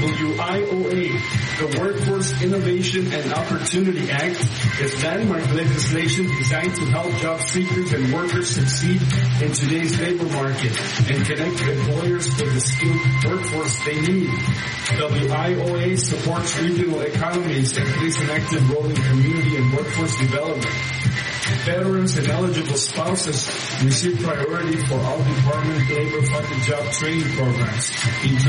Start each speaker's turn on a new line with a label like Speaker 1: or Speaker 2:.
Speaker 1: WIOA, the Workforce Innovation and Opportunity Act, is landmark legislation designed to help job seekers and workers succeed in today's labor market and connect employers with the skilled workforce they need. WIOA supports regional economies and plays an active role in community and workforce development. Veterans and eligible spouses receive priority for all Department of Labor-funded job training programs, including